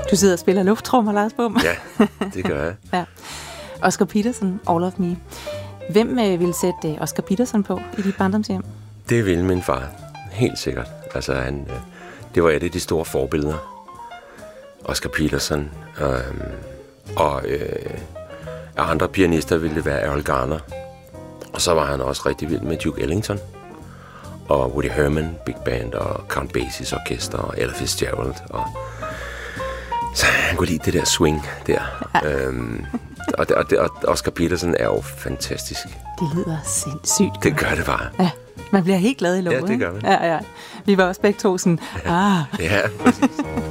Du sidder og spiller lufttrummer, Lars Bom. Ja, det gør jeg. Ja. Oscar Peterson, All of Me. Hvem ville sætte Oscar Peterson på i dit barndomshjem? Det ville min far. Helt sikkert. Altså, det var et af de store forbilleder. Oscar Peterson. Og andre pianister ville det være Errol Garner. Og så var han også rigtig vild med Duke Ellington. Og Woody Herman, Big Band, og Count Basie's orkester, og Ella Fitzgerald. Og så han kunne lide det der swing der. Ja. Og Oscar Peterson er jo fantastisk. Det lyder sindssygt. Det gør det bare. Ja, man bliver helt glad i låget. Ja, det gør man. Ja. Vi var også begge to sådan, Ja, præcis.